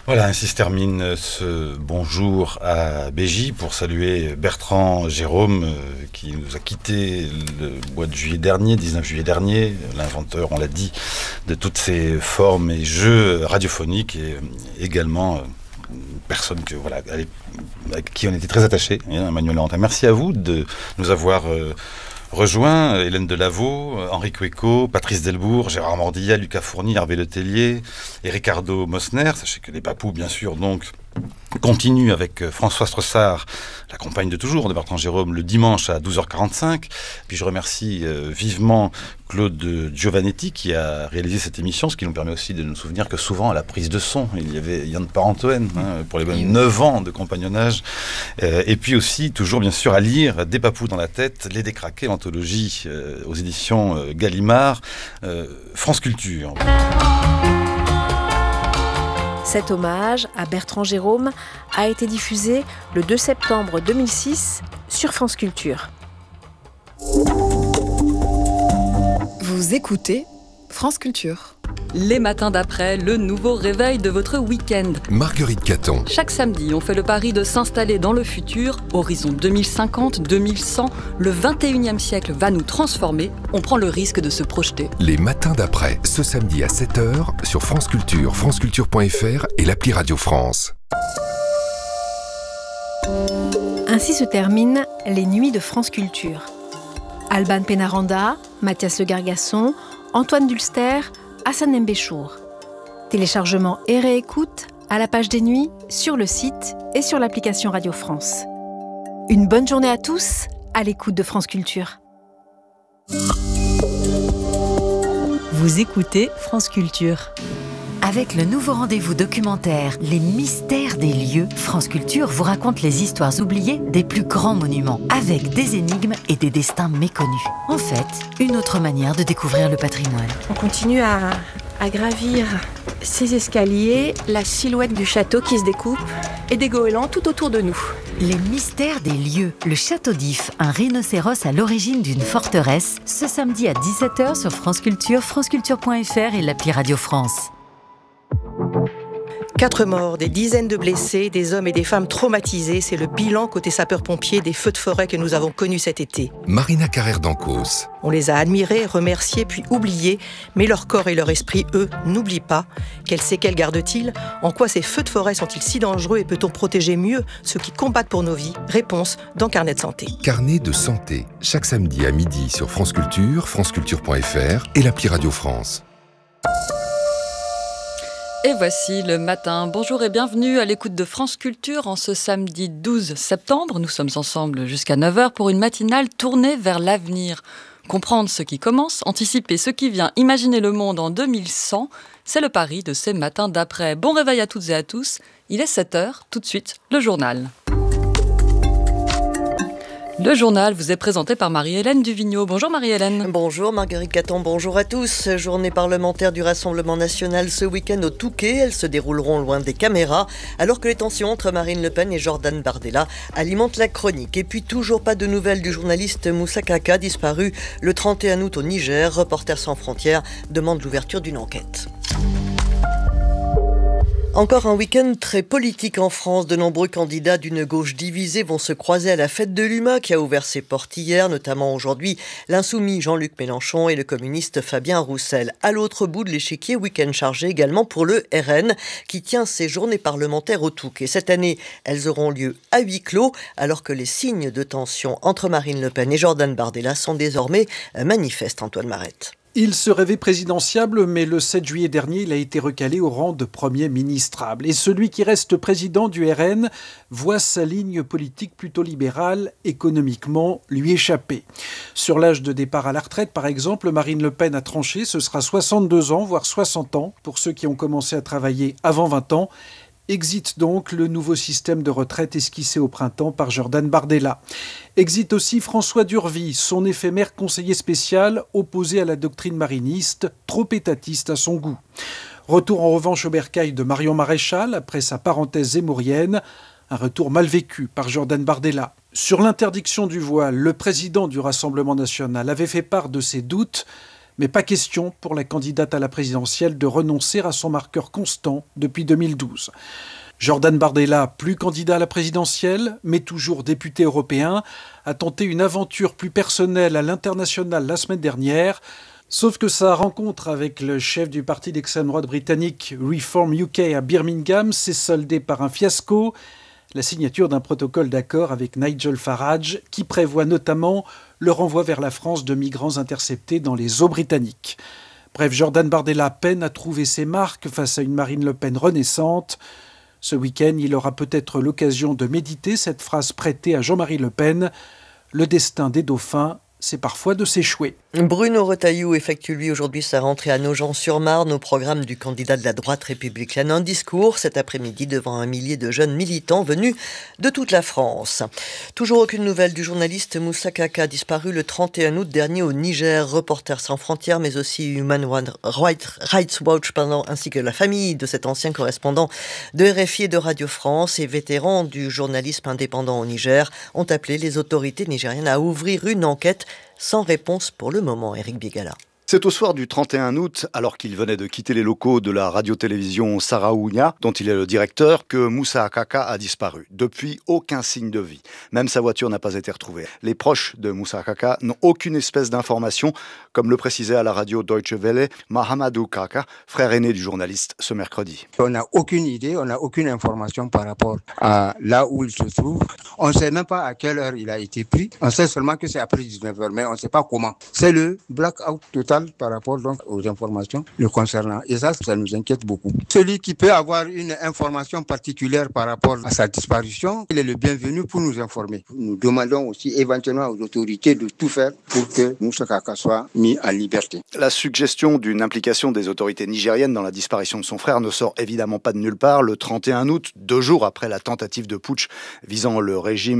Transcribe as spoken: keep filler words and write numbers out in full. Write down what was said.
Voilà, ainsi se termine ce bonjour à B J pour saluer Bertrand Jérôme euh, qui nous a quittés le mois de juillet dernier, dix-neuf juillet dernier, l'inventeur, on l'a dit, de toutes ces formes et jeux radiophoniques et euh, également euh, une personne que, voilà, avec qui on était très attachés, hein, Emmanuel Laurentin. Merci à vous de nous avoir euh, rejoint, Hélène Delaveau, Henri Cueco, Patrice Delbourg, Gérard Mordillat, Lucas Fourny, Hervé Letellier et Ricardo Mosner. Sachez que les Papous, bien sûr, donc, continuent avec François Strossard, la compagne de toujours de Bertrand Jérôme, le dimanche à douze heures quarante-cinq. Puis je remercie euh, vivement Claude Giovannetti qui a réalisé cette émission, ce qui nous permet aussi de nous souvenir que souvent à la prise de son, il y avait Yann Parentoen hein, pour les bonnes neuf ans de compagnonnage. Euh, et puis aussi, toujours bien sûr, à lire Des Papous dans la tête, Les Décraqués, l'anthologie euh, aux éditions euh, Gallimard, euh, France Culture. Cet hommage à Bertrand Jérôme a été diffusé le deux septembre deux mille six sur France Culture. Vous écoutez France Culture. Les matins d'après, le nouveau réveil de votre week-end. Marguerite Caton. Chaque samedi, on fait le pari de s'installer dans le futur. Horizon deux mille cinquante, deux mille cent, le vingt et unième siècle va nous transformer. On prend le risque de se projeter. Les matins d'après, ce samedi à sept heures sur France Culture, franceculture point f r et l'appli Radio France. Ainsi se terminent les nuits de France Culture. Alban Pénaranda, Mathias Le Gargasson, Antoine Dulster, Hassan Mbéchour. Téléchargement et réécoute à la page des nuits, sur le site et sur l'application Radio France. Une bonne journée à tous, à l'écoute de France Culture. Vous écoutez France Culture. Avec le nouveau rendez-vous documentaire Les mystères des lieux, France Culture vous raconte les histoires oubliées des plus grands monuments, avec des énigmes et des destins méconnus. En fait, une autre manière de découvrir le patrimoine. On continue à, à gravir ces escaliers, la silhouette du château qui se découpe et des goélands tout autour de nous. Les mystères des lieux, le château d'If, un rhinocéros à l'origine d'une forteresse, ce samedi à dix-sept heures sur France Culture, franceculture point f r et l'appli Radio France. Quatre morts, des dizaines de blessés, des hommes et des femmes traumatisés, c'est le bilan côté sapeurs-pompiers des feux de forêt que nous avons connus cet été. Marina Carrère d'Ancos. On les a admirés, remerciés, puis oubliés, mais leur corps et leur esprit, eux, n'oublient pas. Quelles séquelles gardent-ils ? En quoi ces feux de forêt sont-ils si dangereux et peut-on protéger mieux ceux qui combattent pour nos vies ? Réponse dans Carnet de santé. Carnet de santé, chaque samedi à midi sur France Culture, franceculture point f r et l'appli Radio France. Et voici le matin. Bonjour et bienvenue à l'écoute de France Culture en ce samedi douze septembre. Nous sommes ensemble jusqu'à neuf heures pour une matinale tournée vers l'avenir. Comprendre ce qui commence, anticiper ce qui vient, imaginer le monde en deux mille cent, c'est le pari de ces matins d'après. Bon réveil à toutes et à tous. Il est sept heures, tout de suite, le journal. Le journal vous est présenté par Marie-Hélène Duvigneau. Bonjour Marie-Hélène. Bonjour Marguerite Caton, bonjour à tous. Journée parlementaire du Rassemblement National ce week-end au Touquet. Elles se dérouleront loin des caméras, alors que les tensions entre Marine Le Pen et Jordan Bardella alimentent la chronique. Et puis toujours pas de nouvelles du journaliste Moussa Kaka, disparu le trente et un août au Niger. Reporters sans frontières demande l'ouverture d'une enquête. Encore un week-end très politique en France. De nombreux candidats d'une gauche divisée vont se croiser à la fête de l'U M A qui a ouvert ses portes hier, notamment aujourd'hui l'insoumis Jean-Luc Mélenchon et le communiste Fabien Roussel. À l'autre bout de l'échiquier, week-end chargé également pour le R N qui tient ses journées parlementaires au Touquet. Cette année, elles auront lieu à huis clos alors que les signes de tension entre Marine Le Pen et Jordan Bardella sont désormais manifestes. Antoine Marette. Il se rêvait présidentiable, mais le sept juillet dernier, il a été recalé au rang de Premier ministrable. Et celui qui reste président du R N voit sa ligne politique plutôt libérale, économiquement, lui échapper. Sur l'âge de départ à la retraite, par exemple, Marine Le Pen a tranché, ce sera soixante-deux ans, voire soixante ans, pour ceux qui ont commencé à travailler avant vingt ans. Exit donc le nouveau système de retraite esquissé au printemps par Jordan Bardella. Exit aussi François Durvy, son éphémère conseiller spécial opposé à la doctrine mariniste, trop étatiste à son goût. Retour en revanche au bercail de Marion Maréchal après sa parenthèse zémourienne, un retour mal vécu par Jordan Bardella. Sur l'interdiction du voile, le président du Rassemblement national avait fait part de ses doutes, Mais pas question pour la candidate à la présidentielle de renoncer à son marqueur constant depuis deux mille douze. Jordan Bardella, plus candidat à la présidentielle, mais toujours député européen, a tenté une aventure plus personnelle à l'international la semaine dernière. Sauf que sa rencontre avec le chef du parti d'extrême droite britannique Reform U K à Birmingham s'est soldée par un fiasco, la signature d'un protocole d'accord avec Nigel Farage qui prévoit notamment le renvoi vers la France de migrants interceptés dans les eaux britanniques. Bref, Jordan Bardella peine à trouver ses marques face à une Marine Le Pen renaissante. Ce week-end, il aura peut-être l'occasion de méditer cette phrase prêtée à Jean-Marie Le Pen. Le destin des dauphins, c'est parfois de s'échouer. Bruno Retailleau effectue lui aujourd'hui sa rentrée à Nogent-sur-Marne au programme du candidat de la droite républicaine. Un discours cet après-midi devant un millier de jeunes militants venus de toute la France. Toujours aucune nouvelle du journaliste Moussa Kaka, disparu le trente et un août dernier au Niger. Reporters sans frontières, mais aussi Human Rights Watch, pardon, ainsi que la famille de cet ancien correspondant de R F I et de Radio France et vétéran du journalisme indépendant au Niger, ont appelé les autorités nigériennes à ouvrir une enquête. Sans réponse pour le moment, Éric Bigala. C'est au soir du trente et un août, alors qu'il venait de quitter les locaux de la radio-télévision Saraounia, dont il est le directeur, que Moussa Kaka a disparu. Depuis, aucun signe de vie. Même sa voiture n'a pas été retrouvée. Les proches de Moussa Kaka n'ont aucune espèce d'information, comme le précisait à la radio Deutsche Welle Mahamadou Kaka, frère aîné du journaliste, ce mercredi. On n'a aucune idée, on n'a aucune information par rapport à là où il se trouve. On ne sait même pas à quelle heure il a été pris. On sait seulement que c'est après dix-neuf heures, mais on ne sait pas comment. C'est le blackout total par rapport donc aux informations le concernant. Et ça, ça nous inquiète beaucoup. Celui qui peut avoir une information particulière par rapport à sa disparition, il est le bienvenu pour nous informer. Nous demandons aussi éventuellement aux autorités de tout faire pour que Moussa Kaka soit mis en liberté. La suggestion d'une implication des autorités nigériennes dans la disparition de son frère ne sort évidemment pas de nulle part. Le trente et un août, deux jours après la tentative de putsch visant le régime